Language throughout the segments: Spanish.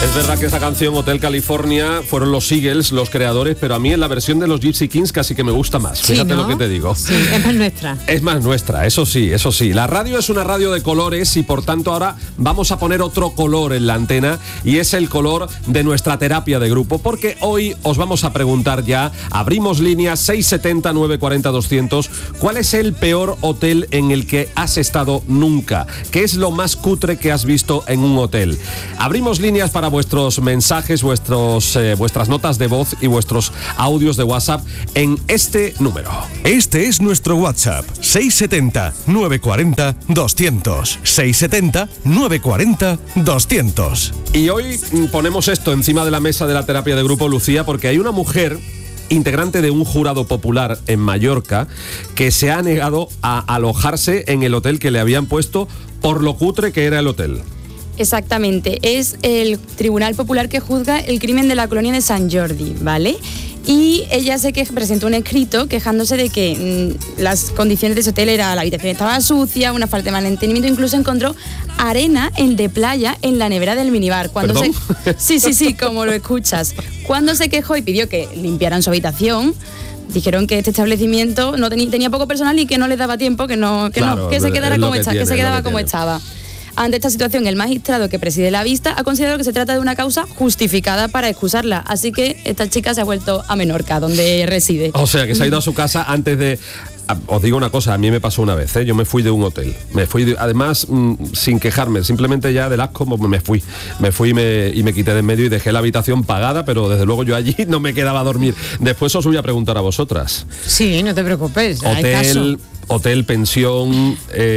Es verdad que esa canción Hotel California fueron los Eagles los creadores, pero a mí en la versión de los Gypsy Kings casi que me gusta más. Sí, fíjate, ¿no? Lo que te digo. Sí, es más nuestra. Es más nuestra, eso sí, eso sí. La radio es una radio de colores y por tanto ahora vamos a poner otro color en la antena y es el color de nuestra terapia de grupo, porque hoy os vamos a preguntar ya, abrimos líneas 670 940 200, ¿cuál es el peor hotel en el que has estado nunca? ¿Qué es lo más cutre que has visto en un hotel? Abrimos líneas para vuestros mensajes, vuestras notas de voz y vuestros audios de WhatsApp en este número. Este es nuestro WhatsApp, 670 940 200. 670 940 200. Y hoy ponemos esto encima de la mesa de la terapia de grupo, Lucía, porque hay una mujer integrante de un jurado popular en Mallorca que se ha negado a alojarse en el hotel que le habían puesto por lo cutre que era el hotel. Exactamente, es el Tribunal Popular que juzga el crimen de la colonia de Sant Jordi, ¿vale? Y ella presentó un escrito quejándose de que las condiciones de ese hotel la habitación estaba sucia, una falta de mantenimiento, incluso encontró arena de playa en la nevera del minibar. Sí, como lo escuchas. Cuando se quejó y pidió que limpiaran su habitación, dijeron que este establecimiento no tenía poco personal y que no les daba tiempo, que se quedaba como estaba. Ante esta situación, el magistrado que preside la vista ha considerado que se trata de una causa justificada para excusarla. Así que esta chica se ha vuelto a Menorca, donde reside. O sea, que se ha ido a su casa antes de... Os digo una cosa, a mí me pasó una vez, yo me fui de un hotel. Además, sin quejarme, simplemente ya del asco me fui y me quité de en medio y dejé la habitación pagada, pero desde luego yo allí no me quedaba a dormir. Después os voy a preguntar a vosotras. Sí, no te preocupes. Hotel, pensión,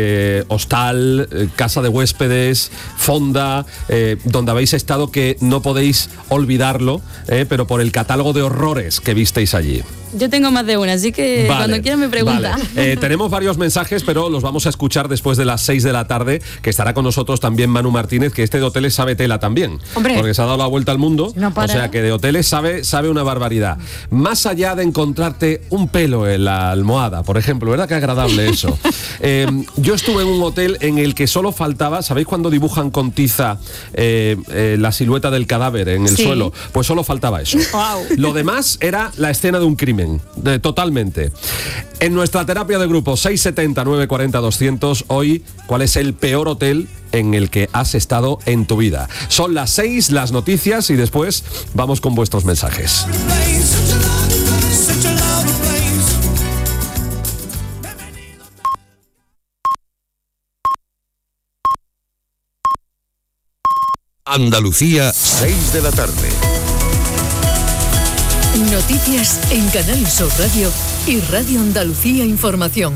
hostal, casa de huéspedes, fonda, donde habéis estado que no podéis olvidarlo, pero por el catálogo de horrores que visteis allí. Yo tengo más de una, así que cuando quieras me pregunta. Vale. Tenemos varios mensajes, pero los vamos a escuchar después de las 6 de la tarde, que estará con nosotros también Manu Martínez, que de hoteles sabe tela también. Hombre, porque se ha dado la vuelta al mundo, o sea que de hoteles sabe una barbaridad. Más allá de encontrarte un pelo en la almohada, por ejemplo, ¿verdad? Qué agradable eso. Yo estuve en un hotel en el que solo faltaba, ¿sabéis cuando dibujan con tiza la silueta del cadáver en el suelo? Pues solo faltaba eso. Wow. Lo demás era la escena de un crimen. Totalmente. En nuestra terapia de grupo 670 940 200, hoy, ¿cuál es el peor hotel en el que has estado en tu vida? Son las 6, las noticias y después vamos con vuestros mensajes. Andalucía, 6 de la tarde. Noticias en Canal Sur Radio y Radio Andalucía Información.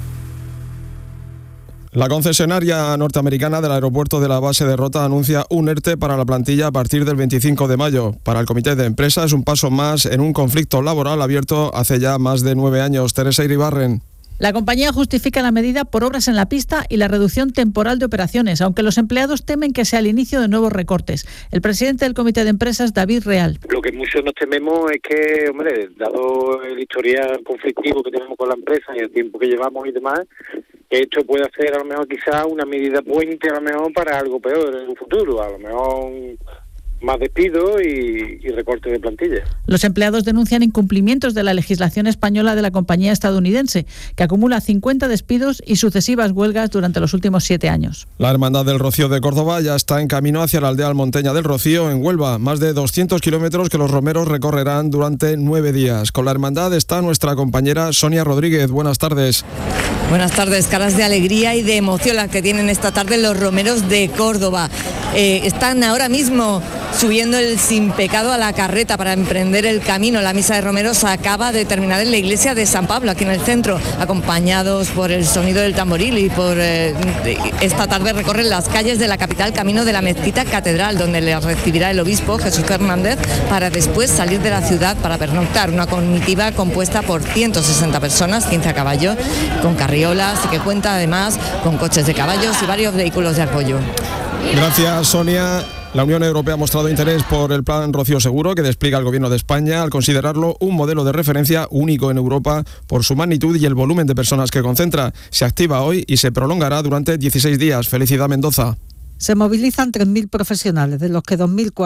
La concesionaria norteamericana del aeropuerto de la base de Rota anuncia un ERTE para la plantilla a partir del 25 de mayo. Para el comité de empresa es un paso más en un conflicto laboral abierto hace ya más de 9 años. Teresa Iribarren. La compañía justifica la medida por obras en la pista y la reducción temporal de operaciones, aunque los empleados temen que sea el inicio de nuevos recortes. El presidente del comité de empresas, David Real. Lo que muchos nos tememos es que, dado el historial conflictivo que tenemos con la empresa y el tiempo que llevamos y demás, esto puede ser a lo mejor quizás una medida puente a lo mejor para algo peor en un futuro, a lo mejor más despidos y recortes de plantilla. Los empleados denuncian incumplimientos de la legislación española de la compañía estadounidense, que acumula 50 despidos y sucesivas huelgas durante los últimos 7 años. La Hermandad del Rocío de Córdoba ya está en camino hacia la aldea almonteña del Rocío, en Huelva. Más de 200 kilómetros que los romeros recorrerán durante 9 días. Con la hermandad está nuestra compañera Sonia Rodríguez. Buenas tardes. Buenas tardes, caras de alegría y de emoción las que tienen esta tarde los romeros de Córdoba. Están ahora mismo subiendo el sin pecado a la carreta para emprender el camino. La misa de romeros acaba de terminar en la iglesia de San Pablo, aquí en el centro, acompañados por el sonido del tamboril y por esta tarde recorren las calles de la capital camino de la mezquita catedral, donde les recibirá el obispo Jesús Hernández, para después salir de la ciudad para pernoctar. Una comitiva compuesta por 160 personas, 15 a caballo, con carriolas, y que cuenta además con coches de caballos y varios vehículos de apoyo. Gracias, Sonia. La Unión Europea ha mostrado interés por el plan Rocío Seguro que despliega el Gobierno de España al considerarlo un modelo de referencia único en Europa por su magnitud y el volumen de personas que concentra. Se activa hoy y se prolongará durante 16 días. Felicidad, Mendoza. Se movilizan 3.000 profesionales, de los que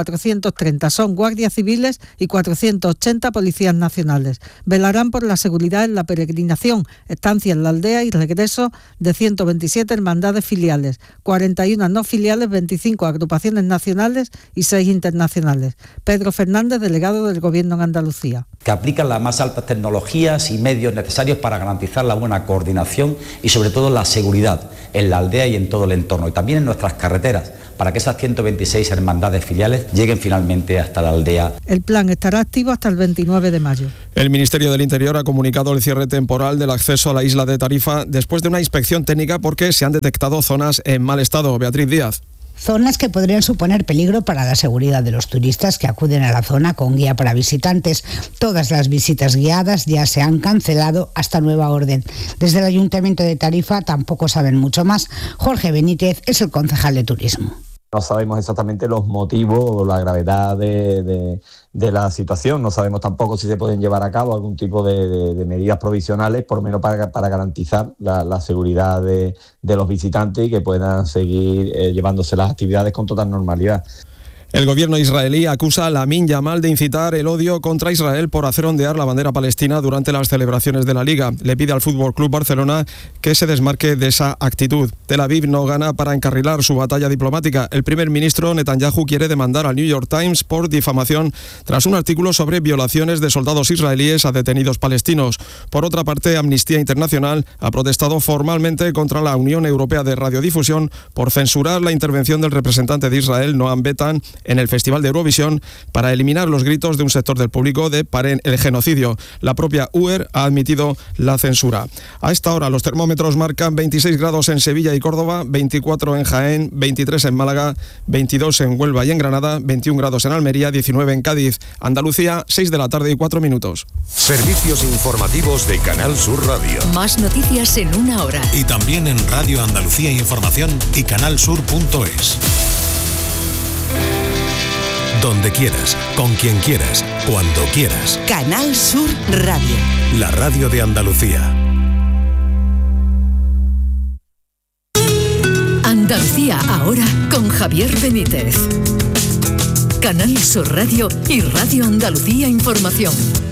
2.430 son guardias civiles y 480 policías nacionales. Velarán por la seguridad en la peregrinación, estancia en la aldea y regreso de 127 hermandades filiales, 41 no filiales, 25 agrupaciones nacionales y 6 internacionales. Pedro Fernández, delegado del Gobierno en Andalucía. Que aplican las más altas tecnologías y medios necesarios para garantizar la buena coordinación y sobre todo la seguridad en la aldea y en todo el entorno, y también en nuestras carreteras, para que esas 126 hermandades filiales lleguen finalmente hasta la aldea. El plan estará activo hasta el 29 de mayo. El Ministerio del Interior ha comunicado el cierre temporal del acceso a la isla de Tarifa después de una inspección técnica porque se han detectado zonas en mal estado. Beatriz Díaz. Zonas que podrían suponer peligro para la seguridad de los turistas que acuden a la zona con guía para visitantes. Todas las visitas guiadas ya se han cancelado hasta nueva orden. Desde el Ayuntamiento de Tarifa tampoco saben mucho más. Jorge Benítez es el concejal de Turismo. No sabemos exactamente los motivos o la gravedad de la situación. No sabemos tampoco si se pueden llevar a cabo algún tipo de medidas provisionales, por lo menos para garantizar la seguridad de los visitantes y que puedan seguir llevándose las actividades con total normalidad. El gobierno israelí acusa a Lamin Yamal de incitar el odio contra Israel por hacer ondear la bandera palestina durante las celebraciones de la Liga. Le pide al Fútbol Club Barcelona que se desmarque de esa actitud. Tel Aviv no gana para encarrilar su batalla diplomática. El primer ministro Netanyahu quiere demandar al New York Times por difamación tras un artículo sobre violaciones de soldados israelíes a detenidos palestinos. Por otra parte, Amnistía Internacional ha protestado formalmente contra la Unión Europea de Radiodifusión por censurar la intervención del representante de Israel, Noam Betan, en el Festival de Eurovisión para eliminar los gritos de un sector del público de paren el genocidio. La propia UER ha admitido la censura. A esta hora los termómetros marcan 26 grados en Sevilla y Córdoba, 24 en Jaén, 23 en Málaga, 22 en Huelva y en Granada, 21 grados en Almería, 19 en Cádiz. Andalucía, 6 de la tarde y 4 minutos. Servicios informativos de Canal Sur Radio. Más noticias en una hora. Y también en Radio Andalucía Información y canalsur.es. Donde quieras, con quien quieras, cuando quieras. Canal Sur Radio. La radio de Andalucía. Andalucía ahora con Javier Benítez. Canal Sur Radio y Radio Andalucía Información.